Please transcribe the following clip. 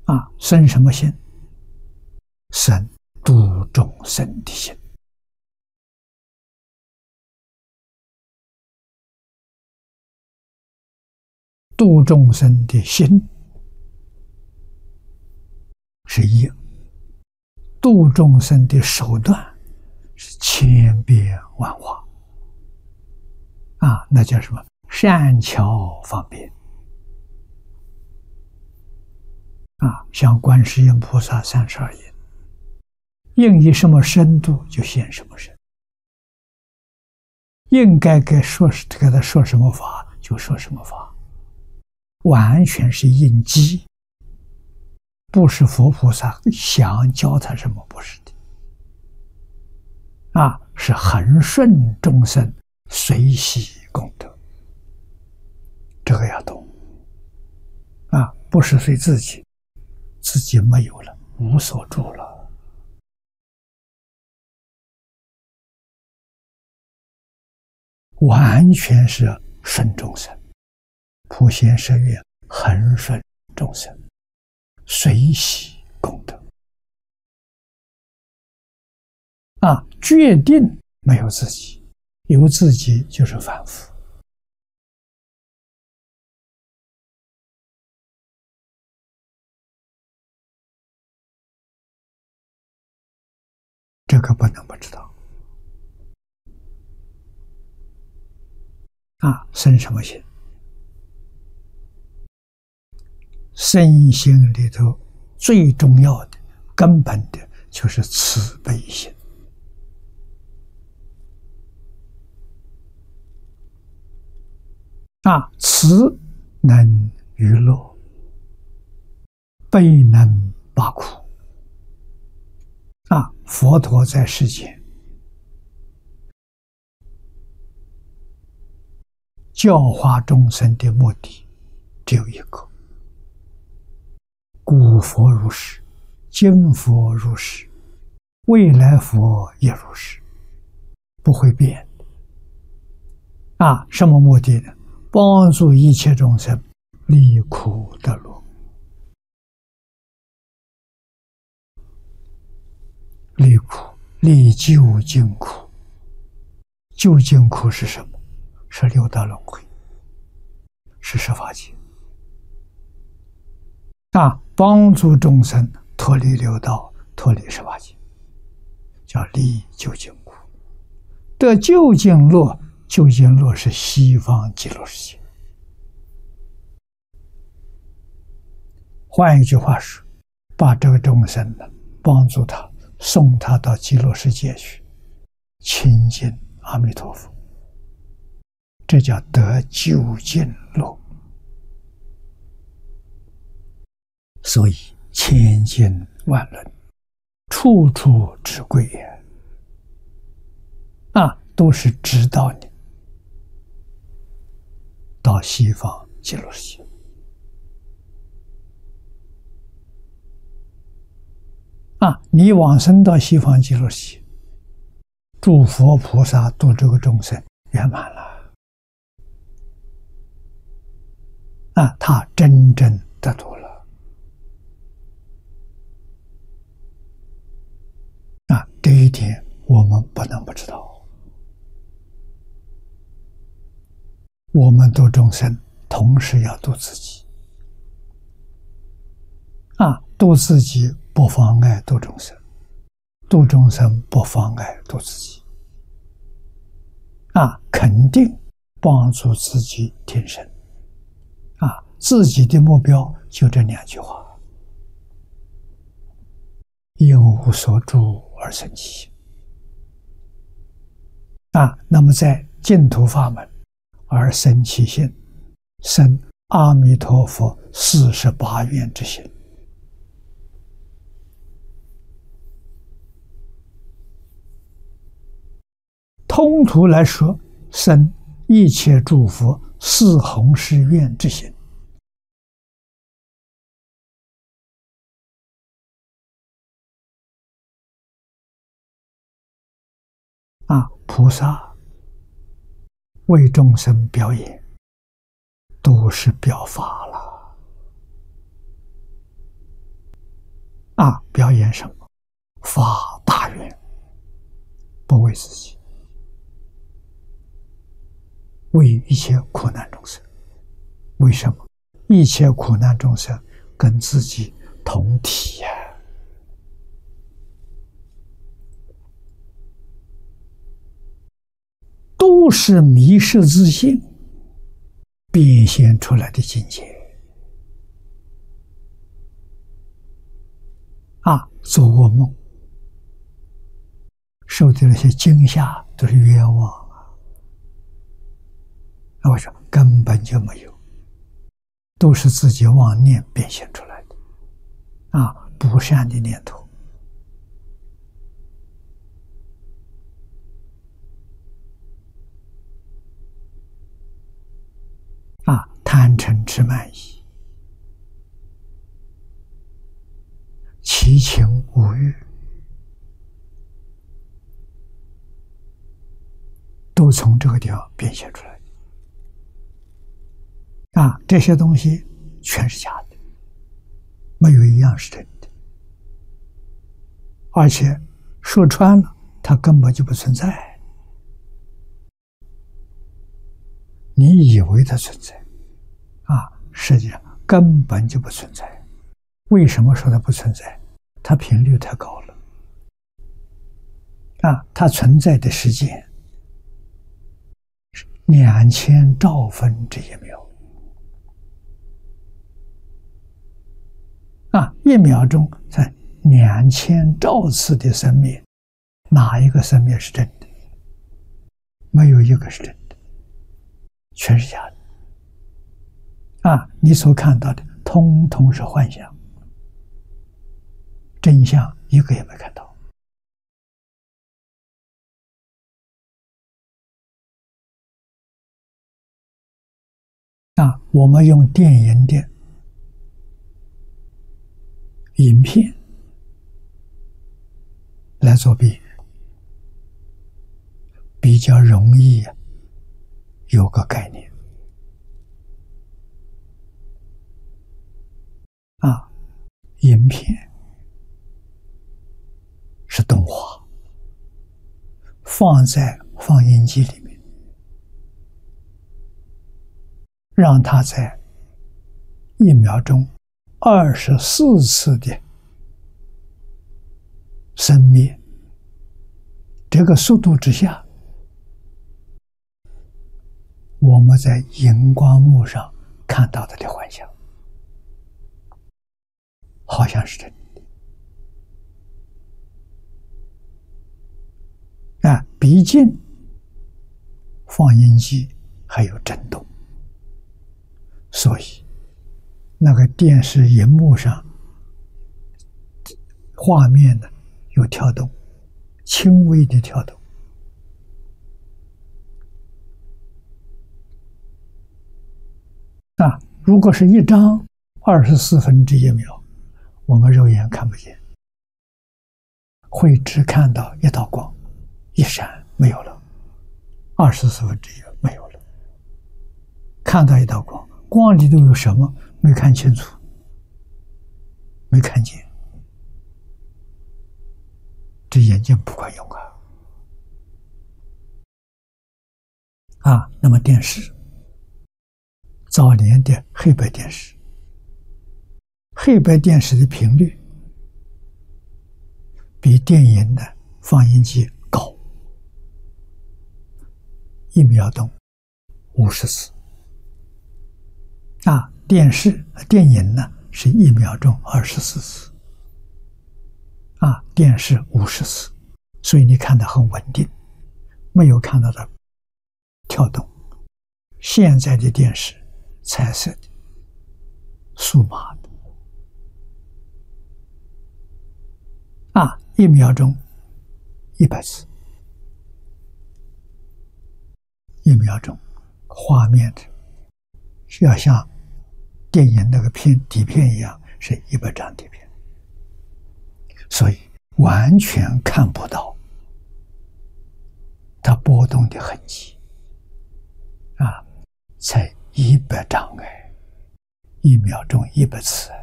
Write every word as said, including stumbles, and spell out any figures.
啊，生什么心？生度众生的心。度众生的心是一，度众生的手段是千变万化啊，那叫什么？善巧方便啊，像观世音菩萨三十二应，应以什么深度就现什么深，应该该说给他说什么法就说什么法，完全是应机，不是佛菩萨想教他什么，不是的啊，是恒顺众生，随喜功德。这个要懂啊，不是随自己，自己没有了，无所住了。完全是顺众生，普贤十愿恒顺众生，随喜功德啊，决定没有自己，有自己就是凡夫。这个不能不知道啊！生什么心？身心里头最重要的、根本的就是慈悲心啊！慈能娱乐，悲能拔苦啊！佛陀在世间教化众生的目的只有一个，古佛如是，今佛如是，未来佛也如是，不会变啊！什么目的呢？帮助一切众生离苦得乐。离苦，离究竟苦。究竟苦是什么？是六道轮回，是十法界啊！帮助众生脱离六道，脱离十法界，叫离究竟苦。得究竟乐，究竟乐是西方极乐世界。换一句话说，把这个众生呢，帮助他，送他到极乐世界去，亲近阿弥陀佛，这叫得究竟乐。所以千经万论，处处之贵也啊，都是指导你到西方极乐世界啊！你往生到西方极乐世界，诸佛菩萨度这个众生圆满了啊，他真正得度了啊！这一点我们不能不知道。我们度众生，同时要度自己啊！度自己不妨碍度众生，度众生不妨碍度自己啊！肯定帮助自己提升啊！自己的目标就这两句话：因无所住而生其心啊！那么在净土法门而生其心，生阿弥陀佛四十八愿之心。通途来说，生一切诸佛四弘誓愿之心啊！菩萨为众生表演，都是表法了啊，表演什么？发大愿，不为自己，为一切苦难众生。为什么？一切苦难众生跟自己同体呀、啊，都是迷失自性变现出来的境界啊！做噩梦，受的那些惊吓，都是冤枉啊！那我说根本就没有，都是自己妄念变现出来的啊！不善的念头。啊，贪嗔痴慢疑，七情五欲，都从这个地方变现出来的。啊，这些东西全是假的，没有一样是真的。而且说穿了，它根本就不存在。你以为它存在，啊，实际上根本就不存在。为什么说它不存在？它频率太高了，啊，它存在的时间是两千兆分之一秒，啊，一秒钟在两千兆次的生灭，哪一个生灭是真的？没有一个是真的。全是假的啊！你所看到的通通是幻象，真相一个也没看到啊！我们用电影的影片来做比喻，比较容易有个概念啊，影片是动画，放在放映机里面，让它在一秒钟二十四次的生灭，这个速度之下，我们在荧光幕上看到的的幻象，好像是真的啊！毕竟放映机还有震动，所以那个电视荧幕上画面呢有跳动，轻微的跳动。啊，如果是一张二十四分之一秒，我们肉眼看不见，会只看到一道光，一闪没有了，二十四分之一没有了。看到一道光，光里头有什么没看清楚，没看见，这眼睛不管用啊！啊，那么电视。早年的黑白电视，黑白电视的频率比电影的放映机高，一秒钟五十次。啊，电视电影呢是一秒钟二十四次，啊，电视五十次，所以你看得很稳定，没有看到的跳动。现在的电视。彩色的、数码的，啊，一秒钟一百次，一秒钟画面是要像电影那个片底片一样，是一百张底片，所以完全看不到它波动的痕迹，啊，才一百张哎，一秒钟一百次。